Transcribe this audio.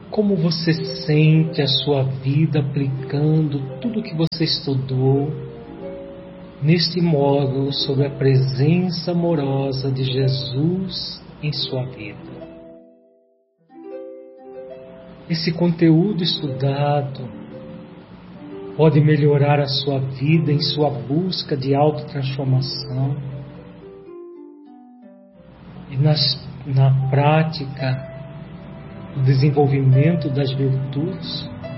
Como você sente a sua vida aplicando tudo o que você estudou neste módulo sobre a presença amorosa de Jesus em sua vida? Esse conteúdo estudado pode melhorar a sua vida em sua busca de autotransformação e na prática, o desenvolvimento das virtudes